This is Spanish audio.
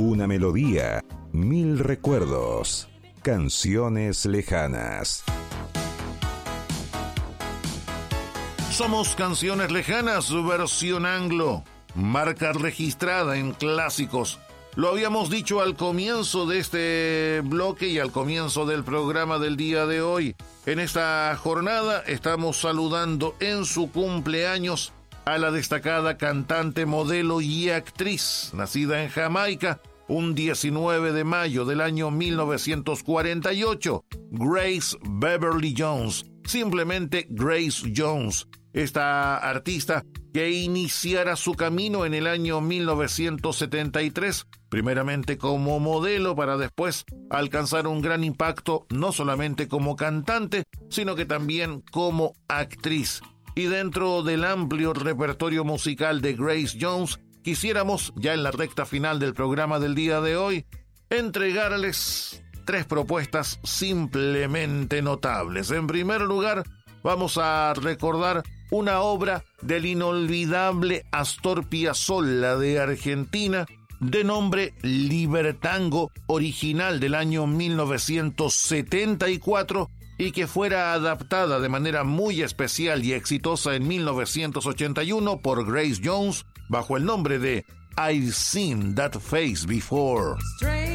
Una melodía, 1000 recuerdos. Canciones lejanas. Somos Canciones Lejanas, versión anglo, marca registrada en clásicos. Lo habíamos dicho al comienzo de este bloque y al comienzo del programa del día de hoy. En esta jornada estamos saludando en su cumpleaños a la destacada cantante, modelo y actriz, nacida en Jamaica un 19 de mayo del año 1948, Grace Beverly Jones, simplemente Grace Jones. Esta artista que iniciara su camino en el año 1973, primeramente como modelo para después alcanzar un gran impacto no solamente como cantante, sino que también como actriz. Y dentro del amplio repertorio musical de Grace Jones, quisiéramos, ya en la recta final del programa del día de hoy, entregarles 3 propuestas simplemente notables. En primer lugar, vamos a recordar una obra del inolvidable Astor Piazzolla de Argentina, de nombre Libertango, original del año 1974, y que fuera adaptada de manera muy especial y exitosa en 1981 por Grace Jones bajo el nombre de I've Seen That Face Before.